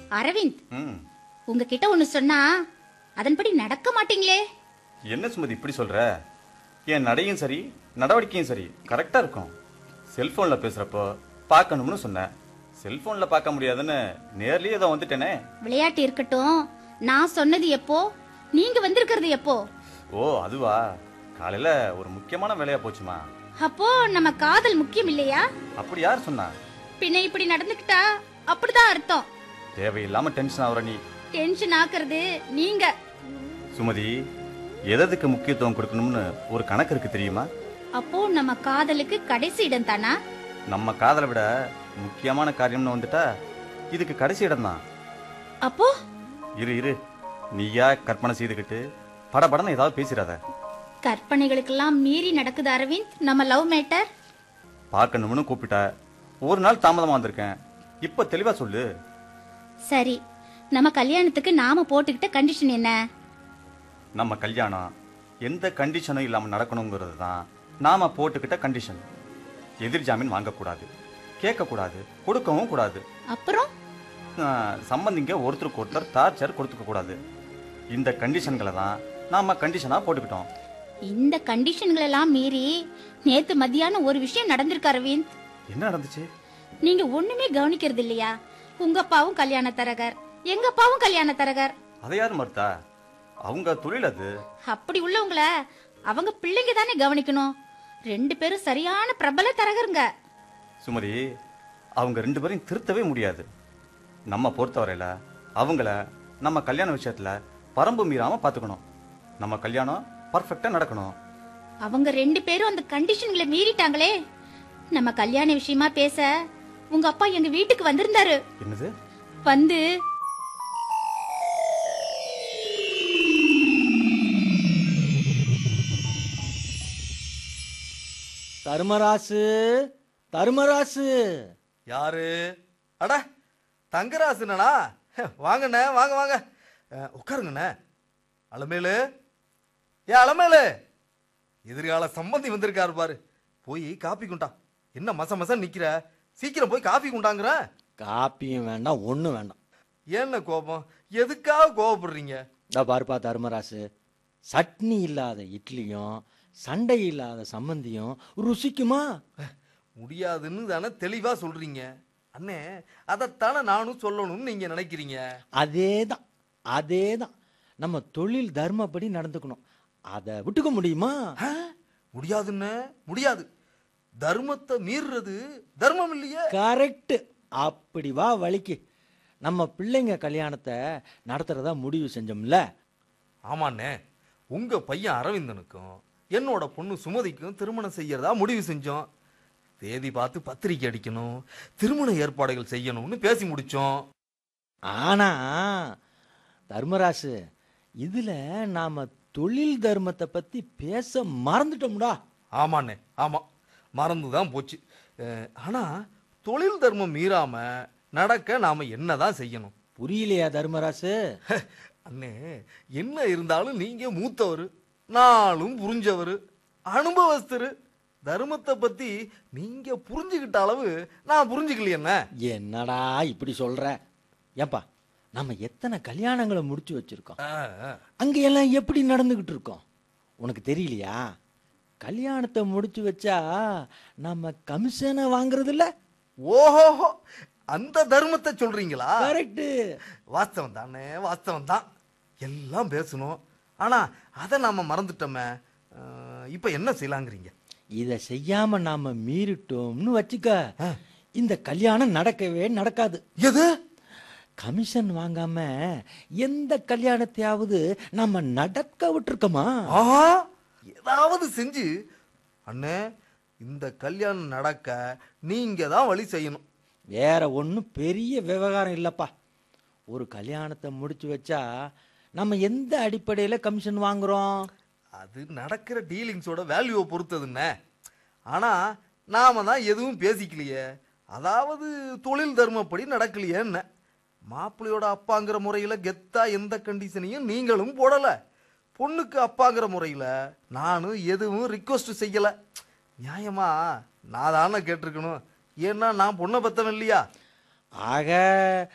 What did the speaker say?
அரவிந்த், உங்ககிட்ட ஒன்னு சொன்னா அதன்படி நடக்க மாட்டீங்களே. என்ன சுமதி இப்படி சொல்ற? என் நடையும் சரி நடவடிக்கையும் சரி கரெக்டா இருக்கும். செல்போன்ல பேசுறப்போ பார்க்கணும்னு சொன்னேன். செல்போன்ல பார்க்க முடியாதுன்னு நேர்லயே தான் வந்துட்டேனே. விளையாட்டு இருக்கட்டும், நான் சொன்னது எப்போ, நீங்க வந்திருக்கிறது எப்போ? ஓ அதுவா, காலையில ஒரு முக்கியமான வேலையா போச்சுமா. அப்போ நம்ம காதல் முக்கியம் இல்லையா? அப்படி யார் சொன்னா? பின்ன இப்படி நடந்துக்கிட்டா அப்படிதான் அர்த்தம். தேவையில்லாம டென்ஷன் ஆகுற நீ. டென்ஷன் ஆக்குறது நீங்க. சுமதி, எதுக்கு முக்கியத்துவம் கொடுக்கணும்னு ஒரு கணக்கு இருக்கு தெரியுமா? அப்போ நம்ம காதலுக்கு கடைசி இடம் தானா? நம்ம காதலை விட முக்கியமான காரியம்னு வந்துட்டா இதுக்கு கடைசி இடம் தான். அப்போ இரு நீயா கற்பனை செய்துக்கிட்டு படபடன்னு ஏதாவது பேசிடாத. கற்பனைகளுக்கெல்லாம் மீறி நடக்குது அரவிந்த் நம்ம லவ் மேட்டர். பார்க்கணும்னு கூப்பிட்ட, ஒரு நாள் தாமதமா வந்திருக்கேன். இப்ப தெளிவா சொல்லு. சரி, நம்ம கல்யாணத்துக்கு நாம போட்டுக்கிட்ட கண்டிஷன் என்ன? நம்ம கல்யாணம் எந்த கண்டிஷனும் இல்லாம நடக்கணுங்கிறது தான் நாம போட்டுக்கிட்ட கண்டிஷன். எதிர் ஜாமீன் வாங்கக்கூடாது, கேட்கக்கூடாது, கொடுக்கவும் கூடாது. அப்புறம் சம்பந்திங்க ஒருத்தருக்கு ஒருத்தர் டார்ச்சர் கொடுத்துக்க கூடாது. இந்த கண்டிஷன்களை தான் நாம கண்டிஷனா போட்டுக்கிட்டோம். இந்த கண்டிஷன்கள் எல்லாம் மீறி நேத்து மத்தியானம் ஒரு விஷயம் நடந்திருக்கு அரவிந்த். என்ன நடந்துச்சு? நீங்க ஒண்ணுமே கவனிக்கிறது இல்லையா? உங்க அப்பாவும் கல்யாண தரகர், எங்க அப்பாவும் கல்யாண தரகர். அதை யாரு மறுத்தா? அவங்க தொழில் அது. அப்படி உள்ளவங்கள அவங்க பிள்ளைங்க தானே கவனிக்கணும். ரெண்டு பேரும் சரியான பிரபல தரகருங்க. சுமதி, அவங்க ரெண்டு பேரையும் திருத்தவே முடியாது. நம்ம பொறுத்தவரையில அவங்கள நம்ம கல்யாண விஷயத்துல பரம்பு மீறாம பாத்துக்கணும். நம்ம கல்யாணம் பர்ஃபெக்டா நடக்கணும். அவங்க ரெண்டு பேரும் அந்த கண்டிஷன்களை மீறிட்டாங்களே. நம்ம கல்யாண விஷயமா பேச உங்க அப்பா எங்க வீட்டுக்கு வந்திருந்தாரு. என்னது? வந்து தர்மராசு, தர்மராசு. யாரு? அட தங்கராசுனா? வாங்கண்ணே, வாங்க வாங்க, உட்காருங்கண்ணே. அலமேலு, அலமேலு, எதிர்கால சம்பந்தி வந்திருக்காரு பாரு. போய் காப்பி குண்டா. என்ன மச நிக்கிற? சீக்கிரம் போய் காப்பி குண்டாங்கிற. காப்பியும் வேண்டாம், ஒன்றும் வேண்டாம். என்ன கோபம்? எதுக்காக கோபப்படுறீங்க? இந்த பாருப்பா தர்மராசு, சட்னி இல்லாத இட்லியும் சண்டை இல்லாத சம்மந்தியும் ருசிக்குமா? முடியாதுன்னு தானே தெளிவா சொல்றீங்க. அண்ணே, அதைத்தானே நானும் சொல்லணும்னு நீங்க நினைக்கிறீங்க. அதேதான் அதேதான். நம்ம தொழில் தர்மப்படி நடந்துக்கணும். அதை விட்டுக்க முடியுமா? முடியாதுன்னு முடியாது. தர்மத்தை மீறுறது தர்மம் இல்லையே. கரெக்ட். அப்படி வா வழிக்கு. நம்ம பிள்ளைங்க கல்யாணத்தை நடத்துறதா முடிவு செஞ்சோம்ல. ஆமாண்ணே, உங்க பையன் அரவிந்தனுக்கும் என்னோட பொண்ணு சுமதிக்கும் திருமணம் செய்யறதா முடிவு செஞ்சோம். தேதி பார்த்து பத்திரிக்கை அடிக்கணும், திருமண ஏற்பாடுகள் செய்யணும்னு பேசி முடிச்சோம். ஆனா தர்மராசு, இதுல நாம தொழில் தர்மத்தை பத்தி பேச மறந்துட்டோம்டா. ஆமாண்ணே, ஆமா, மறந்துதான் போச்சு. ஆனா தொழில் தர்மம் மீறாம நடக்க நாம என்னதான் செய்யணும்? புரியலையா தர்மராசு? அண்ணே, என்ன இருந்தாலும் நீங்க மூத்தவர், நானும் புரிஞ்சவர், அனுபவஸ்தரு. தர்மத்தை பத்தி நீங்க புரிஞ்சுக்கிட்ட அளவு நான் புரிஞ்சுக்கலையே. என்னடா இப்படி சொல்ற? ஏப்பா, நம்ம எத்தனை கல்யாணங்களை முடிச்சு வச்சிருக்கோம். அங்க எல்லாம் எப்படி நடந்துகிட்டு இருக்கோம் உனக்கு தெரியலையா? கல்யாணத்தை முடிச்சு வச்சா நம்ம கமிஷனை வாங்குறது இல்ல. ஓஹோ, அந்த தர்மத்தை சொல்றீங்களா? கரெக்ட். வாஸ்தவம் தானே, வாஸ்தவம் தான். எல்லாம் பேசணும், ஆனா அதை நாம மறந்துட்டோமே. இப்ப என்ன செய்யலாங்கிறீங்க? இதை செய்யாம நாம மீறிட்டோம்னு வச்சுக்க, இந்த கல்யாணம் நடக்கவே நடக்காது. எது? கமிஷன் வாங்காம எந்த கல்யாணத்தையாவது நம்ம நடக்க விட்டுருக்கோமா? ஏதாவது செஞ்சு அண்ணே, இந்த கல்யாணம் நடக்க நீங்க தான் வழி செய்யணும். வேற ஒன்றும் பெரிய விவகாரம் இல்லப்பா. ஒரு கல்யாணத்தை முடிச்சு வச்சா நம்ம எந்த அடிப்படையில் கமிஷன் வாங்குறோம்? அது நடக்கிற டீலிங்ஸோட வேல்யூவை பொறுத்ததுன்னு. ஆனா நாம தான் எதுவும் பேசிக்கலையே. அதாவது தொழில் தர்மப்படி நடக்கலையே. என்ன மாப்பிள்ளையோட அப்பாங்கிற முறையில கெத்தா எந்த கண்டிஷனையும் நீங்களும் போடல. பொண்ணுக்கு அப்பாங்கிற முறையில நானும் எதுவும் ரிக்வஸ்ட் செய்யல. நியாயமா நான் தானே கேட்டிருக்கணும். ஏன்னா நான் பொண்ணை பத்தவன் இல்லையா? ஆக